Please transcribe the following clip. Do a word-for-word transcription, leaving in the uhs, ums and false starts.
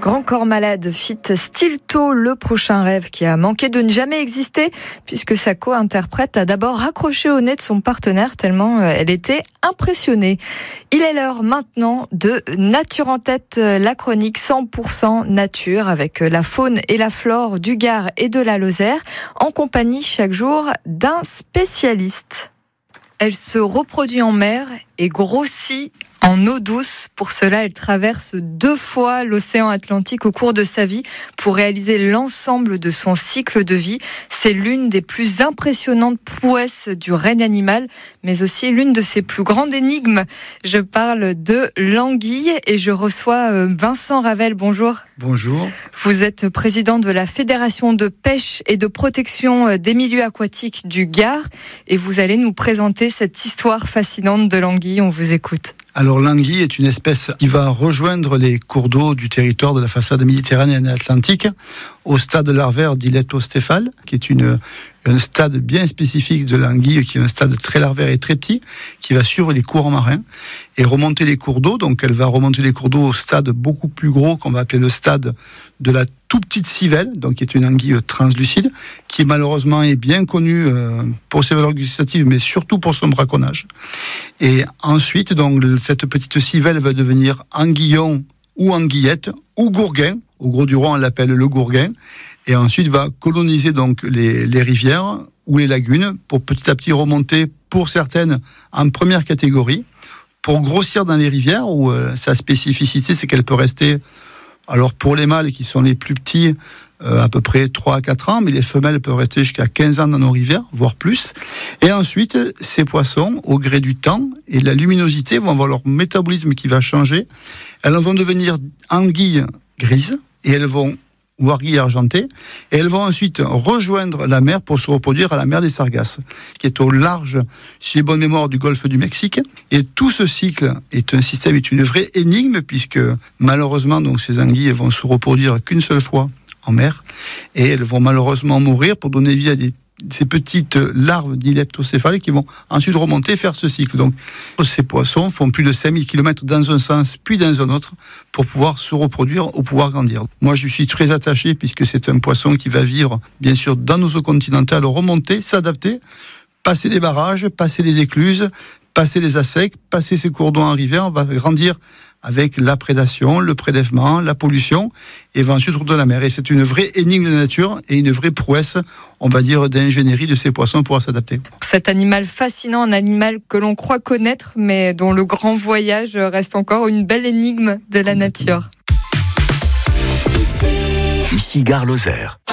Grand Corps Malade fit Stilto, le prochain rêve qui a manqué de ne jamais exister, puisque sa co-interprète a d'abord raccroché au nez de son partenaire tellement elle était impressionnée. Il est l'heure maintenant de Nature en tête, la chronique cent pour cent nature avec la faune et la flore du Gard et de la Lozère, en compagnie chaque jour d'un spécialiste. Elle se reproduit en mer et grossit en eau douce. Pour cela, elle traverse deux fois l'océan Atlantique au cours de sa vie pour réaliser l'ensemble de son cycle de vie. C'est l'une des plus impressionnantes prouesses du règne animal, mais aussi l'une de ses plus grandes énigmes. Je parle de l'anguille et je reçois Vincent Ravel. Bonjour. Bonjour. Vous êtes président de la Fédération de pêche et de protection des milieux aquatiques du Gard et vous allez nous présenter cette histoire fascinante de l'anguille. On vous écoute. Alors l'anguille est une espèce qui va rejoindre les cours d'eau du territoire de la façade méditerranéenne et atlantique au stade larvaire d'Iletostéphalus, qui est une, un stade bien spécifique de l'anguille, qui est un stade très larvaire et très petit, qui va suivre les courants marins et remonter les cours d'eau. Donc elle va remonter les cours d'eau au stade beaucoup plus gros, qu'on va appeler le stade de la tout petite civelle, donc qui est une anguille translucide, qui malheureusement est bien connue euh, pour ses valeurs gustatives, mais surtout pour son braconnage. Et ensuite, donc, cette petite civelle va devenir anguillon ou anguillette ou gourguin. Au Gros du Roi, on l'appelle le gourguin. Et ensuite va coloniser donc les, les rivières ou les lagunes pour petit à petit remonter, pour certaines, en première catégorie, pour grossir dans les rivières où euh, sa spécificité, c'est qu'elle peut rester, alors pour les mâles qui sont les plus petits, euh, à peu près trois à quatre ans, mais les femelles peuvent rester jusqu'à quinze ans dans nos rivières, voire plus. Et ensuite, ces poissons, au gré du temps et de la luminosité, vont avoir leur métabolisme qui va changer. Elles vont devenir anguilles grises et elles vont ou anguilles argentées, et elles vont ensuite rejoindre la mer pour se reproduire à la mer des Sargasses, qui est au large, si j'ai bonne mémoire, du golfe du Mexique. Et tout ce cycle est un système, est une vraie énigme, puisque malheureusement, donc, ces anguilles vont se reproduire qu'une seule fois en mer, et elles vont malheureusement mourir pour donner vie à des ces petites larves d'Iletostéphalus qui vont ensuite remonter et faire ce cycle. Donc, ces poissons font plus de cinq mille kilomètres dans un sens, puis dans un autre, pour pouvoir se reproduire ou pouvoir grandir. Moi, je suis très attaché, puisque c'est un poisson qui va vivre, bien sûr, dans nos eaux continentales, remonter, s'adapter, passer les barrages, passer les écluses, passer les assecs, passer ces cours d'eau en rivière, on va grandir avec la prédation, le prélèvement, la pollution, et va ensuite retourner dans la mer. Et c'est une vraie énigme de nature et une vraie prouesse, on va dire, d'ingénierie de ces poissons pour s'adapter. Cet animal fascinant, un animal que l'on croit connaître, mais dont le grand voyage reste encore une belle énigme de la nature. Ici Gard Lozère.